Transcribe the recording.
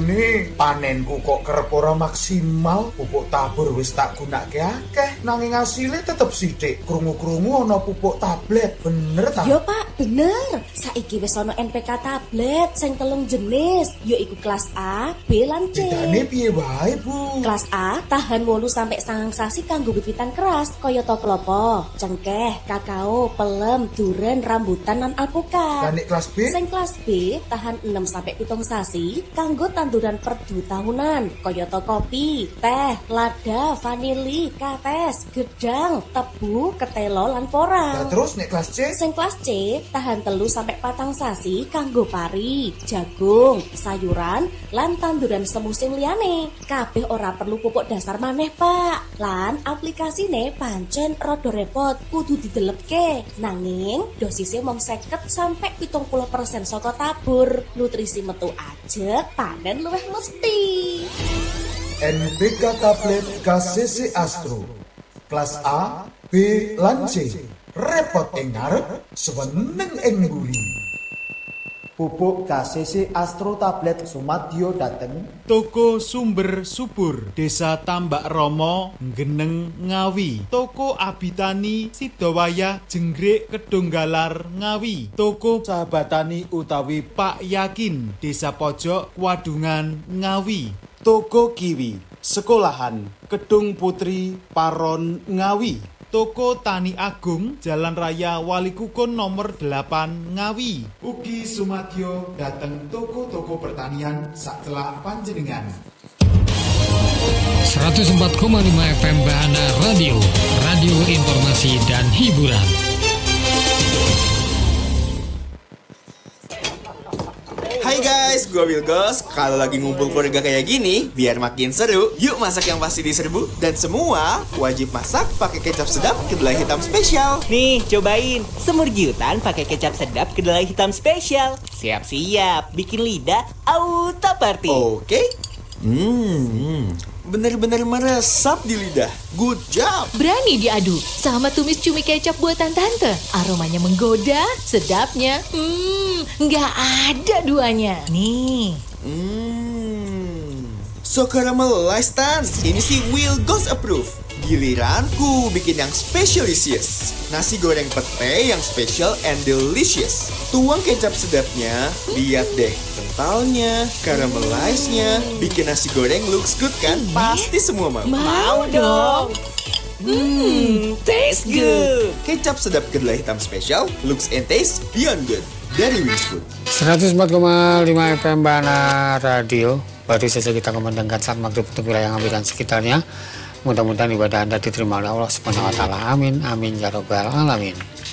Bojone panenku kok kerep ora maksimal. Pupuk tabur wis tak gunakake akeh, nanging asile tetep sithik. Krungu-krungu ana pupuk tablet. Bener ta? Yo Pak, bener. Saiki wis ana NPK tablet sing 3 jenis, yaiku kelas A, B lan C. Bedane piye wae, Bu? Kelas A tahan 8 sampai 9 sasi kanggo wit-witan keras kaya klopo, cengkeh, kakao, pelem, duren, rambutan lan alpukat. Lan nek kelas B? Sing kelas B tahan 6 sampai 7 sasi kanggo tanduran perdu tahunan kaya kopi, teh, lada, vanili, kates, gedang, tebu, ketelo lan porang. Lah terus nek kelas C? Sing kelas C tahan 3 sampai 4 sasi kanggo pari, jagung, sayuran lan tanduran semusim liyane. Kabeh ora perlu pupuk dasar maneh, Pak. Lan aplikasine pancen rada repot, kudu didelepke. Nanging dosisnya mung 50 sampai 70% saka tabur. Nutrisi metu ajeg, panen luwih mesti. NPK tablet KCC Astro. Kelas A, B lan C. Repot ing ngarep, seneng ing nguli. Pupuk KCC Astro tablet sumadyo dateng Toko Sumber Subur, Desa Tambak Romo, Geneng, Ngawi. Toko Abitani, Sidowayah, Jenggrik, Kedunggalar, Ngawi. Toko Sahabatani utawi Pak Yakin, Desa Pojok, Wadungan, Ngawi. Toko Kiwi, Sekolahan, Kedung Putri, Paron, Ngawi. Toko Tani Agung, Jalan Raya Walikukun nomor 8 Ngawi. Ugi sumadyo dateng toko-toko pertanian sacelak panjenengan. 104,5 FM Bahana Radio, radio informasi dan hiburan. Hai guys, gue Wilgos. Kalau lagi ngumpul keluarga kayak gini, biar makin seru, yuk masak yang pasti diserbu. Dan semua wajib masak pakai kecap sedap kedelai hitam spesial. Nih, cobain semur giutan pakai kecap sedap kedelai hitam spesial. Siap-siap, bikin lidah auto party. Oke. Bener-bener meresap di lidah. Good job. Berani diadu sama tumis cumi kecap buatan tante. Aromanya menggoda, sedapnya nggak ada duanya. Nih. So caramelized Tan. Ini sih Wilgos approve. Giliranku bikin yang specialisius. Nasi goreng pete yang special and delicious. Tuang kecap sedapnya, lihat deh kentalnya, caramelized-nya. Bikin nasi goreng looks good kan? Pasti semua mau. Mau dong. Taste good. Kecap sedap kedelai hitam special, looks and taste beyond good. Dari Wings Food. 104,5 FM Bahana Radio. Baru saja kita memandangkan saat maghrib untuk wilayah Ngawi dan sekitarnya. Mudah-mudahan ibadah Anda diterima oleh Allah Subhanahu wa taala. Amin amin ya rabbal alamin.